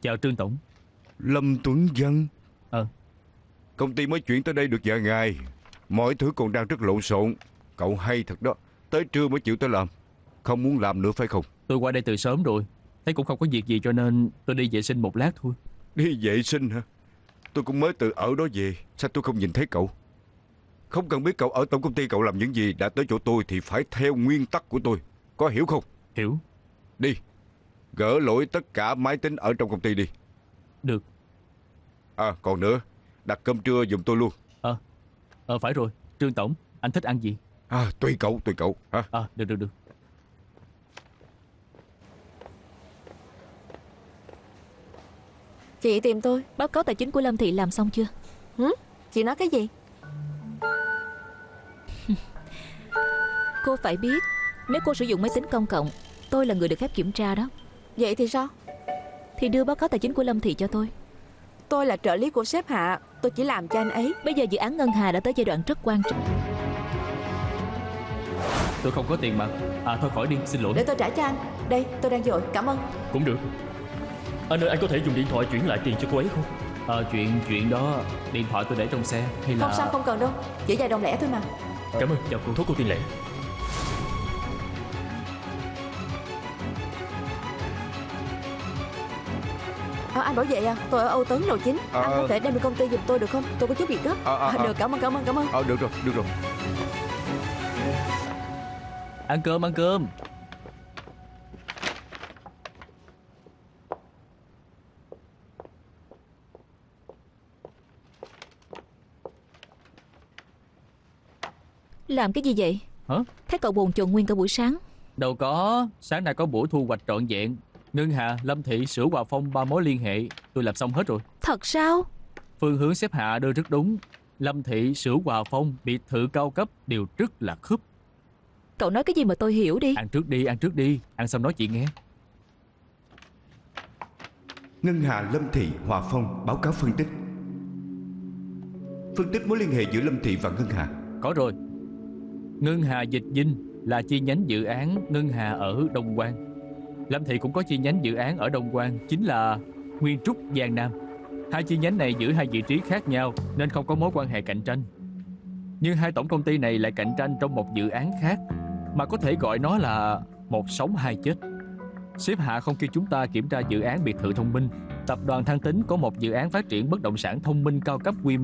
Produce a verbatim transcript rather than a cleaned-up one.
Chào Trương Tổng. Lâm Tuấn Văn. Ờ Công ty mới chuyển tới đây được vài ngày, mọi thứ còn đang rất lộn xộn. Cậu hay thật đó, tới trưa mới chịu tới làm. Không muốn làm nữa phải không? Tôi qua đây từ sớm rồi, thấy cũng không có việc gì cho nên tôi đi vệ sinh một lát thôi. Đi vệ sinh hả? Tôi cũng mới từ ở đó về, sao tôi không nhìn thấy cậu? Không cần biết cậu ở tổng công ty cậu làm những gì, đã tới chỗ tôi thì phải theo nguyên tắc của tôi. Có hiểu không? Hiểu. Đi, gỡ lỗi tất cả máy tính ở trong công ty đi. Được. À còn nữa, đặt cơm trưa giùm tôi luôn. Ờ Ờ phải rồi, Trương Tổng, anh thích ăn gì? À tùy cậu, tùy cậu hả? À được được được. Chị tìm tôi. Báo cáo tài chính của Lâm Thị làm xong chưa? Hử? Chị nói cái gì? Cô phải biết, nếu cô sử dụng máy tính công cộng, tôi là người được phép kiểm tra đó. Vậy thì sao? Thì đưa báo cáo tài chính của Lâm Thị cho tôi. Tôi là trợ lý của sếp Hạ, tôi chỉ làm cho anh ấy. Bây giờ dự án ngân hà đã tới giai đoạn rất quan trọng. Tôi không có tiền mà. À thôi khỏi đi, xin lỗi. Để tôi trả cho anh. Đây, tôi đang dội, cảm ơn. Cũng được. Anh ơi, anh có thể dùng điện thoại chuyển lại tiền cho cô ấy không? Ờ chuyện chuyện đó, điện thoại tôi để trong xe hay là... Không sao, không cần đâu, chỉ vài đồng lẻ thôi mà. Cảm ơn, chào cô. Thố cô tiền lẻ. À, anh bảo vệ à, tôi ở Âu Tấn lầu chín. À, Anh có thể đem đi công ty giùm tôi được không? Tôi có chút việc gấp. À, à, à. Được, cảm ơn, cảm ơn, cảm ơn. Ờ được rồi, được rồi. Ăn cơm, ăn cơm. Làm cái gì vậy? Hả? Thấy cậu bồn chồn nguyên cả buổi sáng. Đâu có, sáng nay có buổi thu hoạch trọn vẹn. Ngân Hà, Lâm Thị, Sửu Hòa Phong ba mối liên hệ tôi làm xong hết rồi. Thật sao? Phương hướng xếp Hạ đưa rất đúng. Lâm Thị, Sửu Hòa Phong, biệt thự cao cấp đều rất là khớp. Cậu nói cái gì mà tôi hiểu đi. Ăn trước đi, ăn trước đi, ăn xong nói chuyện nghe. Ngân Hà, Lâm Thị, Hòa Phong báo cáo phân tích. Phân tích mối liên hệ giữa Lâm Thị và Ngân Hà. Có rồi. Ngân Hà Dịch Dinh là chi nhánh dự án Ngân Hà ở Đông Quang. Lâm Thị cũng có chi nhánh dự án ở Đông Quang, chính là Nguyên Trúc Giang Nam. Hai chi nhánh này giữ hai vị trí khác nhau nên không có mối quan hệ cạnh tranh. Nhưng hai tổng công ty này lại cạnh tranh trong một dự án khác, mà có thể gọi nó là một sống hai chết. Sếp Hạ không kêu chúng ta kiểm tra dự án biệt thự thông minh. Tập đoàn Thăng Tính có một dự án phát triển bất động sản thông minh cao cấp quy mô